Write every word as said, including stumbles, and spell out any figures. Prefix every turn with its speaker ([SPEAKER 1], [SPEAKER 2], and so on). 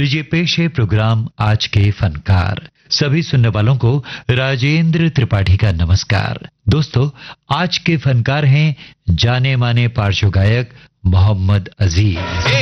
[SPEAKER 1] लीजिए पेश है प्रोग्राम आज के फनकार। सभी सुनने वालों को राजेंद्र त्रिपाठी का नमस्कार। दोस्तों, आज के फनकार हैं जाने माने पार्श्व गायक मोहम्मद अजीज।